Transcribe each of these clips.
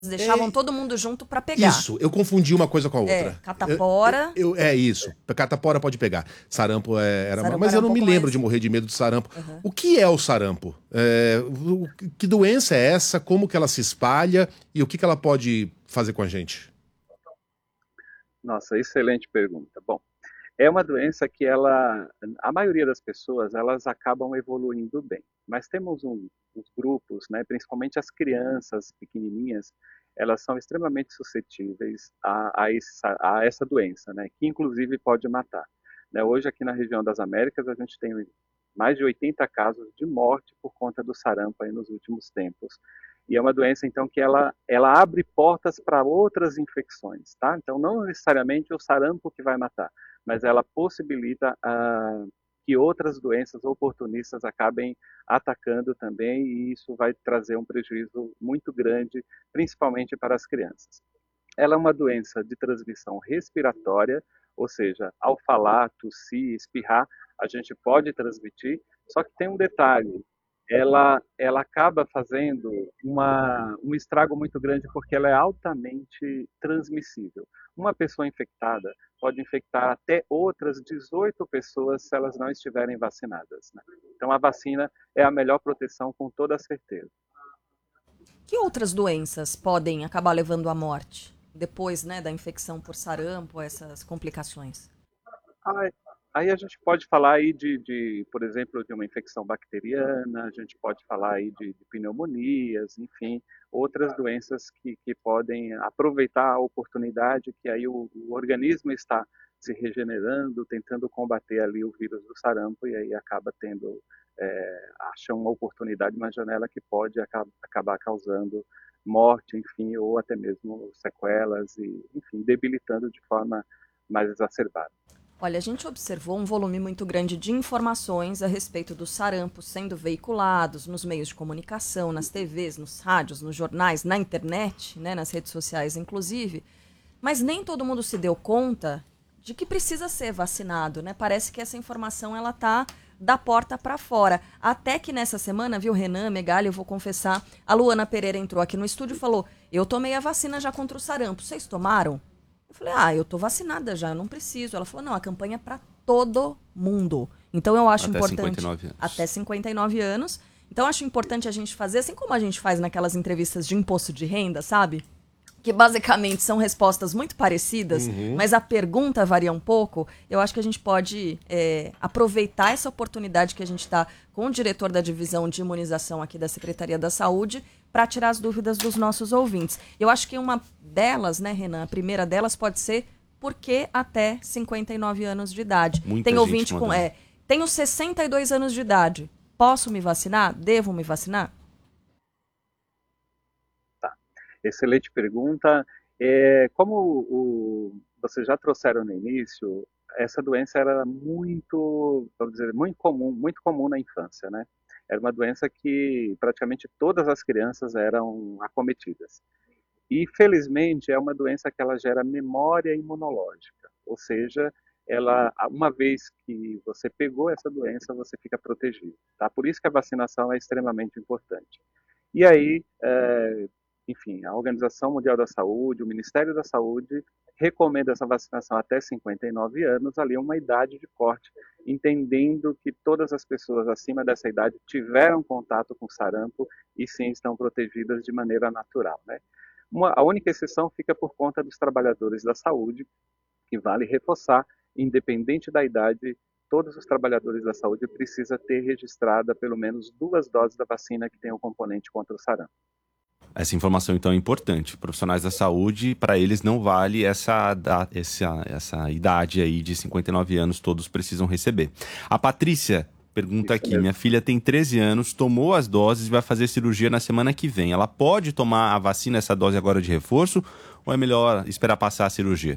deixavam todo mundo junto para pegar. Isso, eu confundi uma coisa com a outra. Catapora. É isso, catapora pode pegar. Sarampo era... Sarampo Mas era eu não me lembro mais... de morrer de medo de sarampo. O que é o sarampo? Que doença é essa? Como que ela se espalha? E o que ela pode fazer com a gente? Nossa, excelente pergunta. Bom, é uma doença que a maioria das pessoas, elas acabam evoluindo bem. Mas temos uns grupos, né, principalmente as crianças pequenininhas, elas são extremamente suscetíveis a essa doença, né, que inclusive pode matar. Né, hoje aqui na região das Américas a gente tem mais de 80 casos de morte por conta do sarampo aí nos últimos tempos. E é uma doença, então, que ela abre portas para outras infecções, tá? Então, não necessariamente o sarampo que vai matar, mas ela possibilita que outras doenças oportunistas acabem atacando também, e isso vai trazer um prejuízo muito grande, principalmente para as crianças. Ela é uma doença de transmissão respiratória, ou seja, ao falar, tossir, espirrar, a gente pode transmitir, só que tem um detalhe, ela acaba fazendo um estrago muito grande porque ela é altamente transmissível. Uma pessoa infectada pode infectar até outras 18 pessoas se elas não estiverem vacinadas, né? Então a vacina é a melhor proteção com toda certeza. Que outras doenças podem acabar levando à morte depois, né, da infecção por sarampo, essas complicações? Aí a gente pode falar aí por exemplo, de uma infecção bacteriana, a gente pode falar aí de pneumonias, enfim, outras doenças que podem aproveitar a oportunidade que aí o organismo está se regenerando, tentando combater ali o vírus do sarampo e aí acaba acha uma oportunidade, uma janela que pode acabar causando morte, enfim, ou até mesmo sequelas e, enfim, debilitando de forma mais exacerbada. Olha, a gente observou um volume muito grande de informações a respeito do sarampo sendo veiculados nos meios de comunicação, nas TVs, nos rádios, nos jornais, na internet, né, nas redes sociais inclusive, mas nem todo mundo se deu conta de que precisa ser vacinado, né? Parece que essa informação ela tá da porta para fora. Até que nessa semana, viu, Renan, Megali, eu vou confessar, a Luana Pereira entrou aqui no estúdio e falou: "Eu tomei a vacina já contra o sarampo. Vocês tomaram?" Eu falei, eu tô vacinada já, eu não preciso. Ela falou, não, a campanha é pra todo mundo. Então eu acho importante... Até 59 anos. Até 59 anos. Então eu acho importante a gente fazer, assim como a gente faz naquelas entrevistas de imposto de renda, sabe? Que basicamente são respostas muito parecidas, mas a pergunta varia um pouco. Eu acho que a gente pode aproveitar essa oportunidade que a gente está com o diretor da divisão de imunização aqui da Secretaria da Saúde para tirar as dúvidas dos nossos ouvintes. Eu acho que uma delas, né, Renan, a primeira delas pode ser por que até 59 anos de idade. Muita Tem gente ouvinte com... mandando. tenho 62 anos de idade. Posso me vacinar? Devo me vacinar? Excelente pergunta. Como vocês já trouxeram no início, essa doença era muito, vamos dizer, muito comum na infância, né? Era uma doença que praticamente todas as crianças eram acometidas. E, felizmente, é uma doença que ela gera memória imunológica, ou seja, uma vez que você pegou essa doença, você fica protegido, tá? Por isso que a vacinação é extremamente importante. E aí, enfim, a Organização Mundial da Saúde, o Ministério da Saúde, recomenda essa vacinação até 59 anos, ali uma idade de corte, entendendo que todas as pessoas acima dessa idade tiveram contato com sarampo e sim estão protegidas de maneira natural, né? A única exceção fica por conta dos trabalhadores da saúde, que vale reforçar, independente da idade, todos os trabalhadores da saúde precisam ter registrada pelo menos 2 doses da vacina que tem o componente contra o sarampo. Essa informação, então, é importante. Profissionais da saúde, para eles não vale essa idade aí de 59 anos, todos precisam receber. A Patrícia pergunta aqui, minha filha tem 13 anos, tomou as doses e vai fazer cirurgia na semana que vem. Ela pode tomar a vacina, essa dose agora de reforço, ou é melhor esperar passar a cirurgia?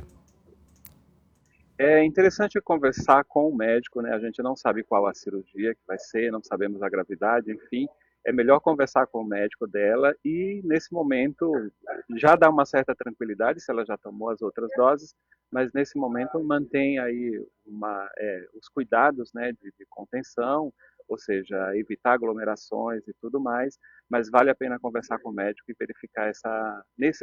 É interessante conversar com o médico, né? A gente não sabe qual a cirurgia que vai ser, não sabemos a gravidade, enfim. É melhor conversar com o médico dela e, nesse momento, já dá uma certa tranquilidade se ela já tomou as outras doses, mas nesse momento mantém aí os cuidados, né, de contenção, ou seja, evitar aglomerações e tudo mais, mas vale a pena conversar com o médico e verificar essa necessidade